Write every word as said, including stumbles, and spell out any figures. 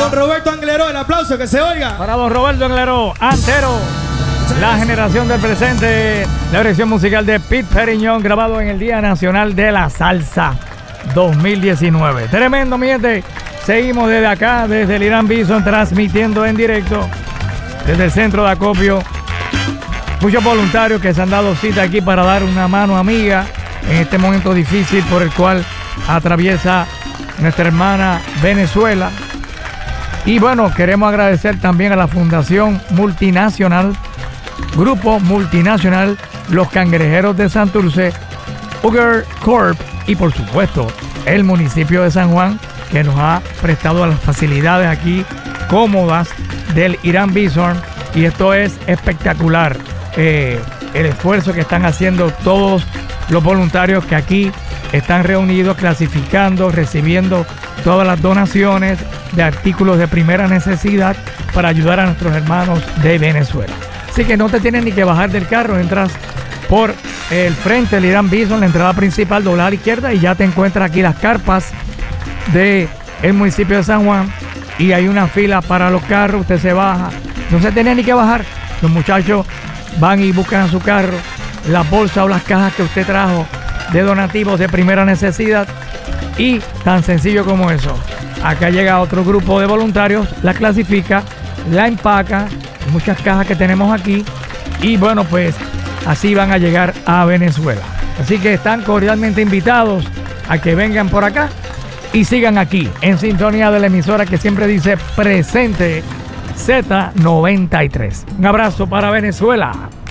don Roberto Angleró, el aplauso que se oiga. Para don Roberto Angleró, Antero, la generación del presente, la versión musical de Pete Periñón, grabado en el Día Nacional de la Salsa dos mil diecinueve. Tremendo, mi gente. Seguimos desde acá, desde el Irán Bison, transmitiendo en directo desde el centro de acopio. Muchos voluntarios que se han dado cita aquí para dar una mano amiga en este momento difícil por el cual atraviesa nuestra hermana Venezuela. Y bueno, queremos agradecer también a la Fundación Multinacional, Grupo Multinacional, Los Cangrejeros de Santurce, Uger Corp y por supuesto el municipio de San Juan, que nos ha prestado las facilidades aquí cómodas del Irán Bison. Y esto es espectacular, eh, el esfuerzo que están haciendo todos los voluntarios que aquí están reunidos, clasificando, recibiendo todas las donaciones de artículos de primera necesidad para ayudar a nuestros hermanos de Venezuela. Así que no te tienes ni que bajar del carro, entras por el frente del Irán Bison, la entrada principal, doblar a la izquierda y ya te encuentras aquí las carpas del municipio de San Juan y hay una fila para los carros. Usted se baja, no se tiene ni que bajar, los muchachos van y buscan a su carro las bolsas o las cajas que usted trajo de donativos de primera necesidad y tan sencillo como eso. Acá llega otro grupo de voluntarios, la clasifica, la empaca, muchas cajas que tenemos aquí y bueno, pues así van a llegar a Venezuela. Así que están cordialmente invitados a que vengan por acá y sigan aquí en sintonía de la emisora que siempre dice presente Z noventa y tres. Un abrazo para Venezuela.